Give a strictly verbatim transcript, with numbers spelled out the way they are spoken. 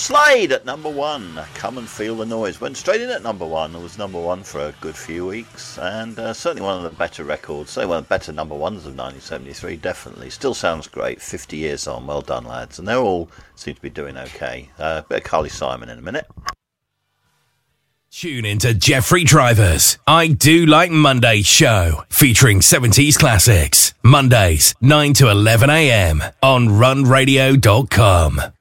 Slade at number one. Come and Feel the Noise. Went straight in at number one. It was number one for a good few weeks, and uh, certainly one of the better records. Say one of the better number ones of nineteen seventy-three. Definitely, still sounds great. Fifty years on. Well done, lads. And they all seem to be doing okay. A uh, bit of Carly Simon in a minute. Tune into Jeffrey Driver's I Do Like Monday show, featuring seventies classics. Mondays, nine to eleven a.m. on run radio dot com.